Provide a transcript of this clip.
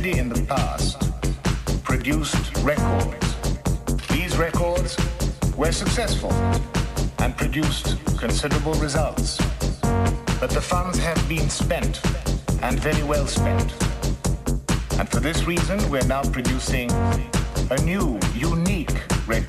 in the past produced records. These records were successful and produced considerable results. But the funds have been spent, and very well spent. And for this reason, we're now producing a new, unique record.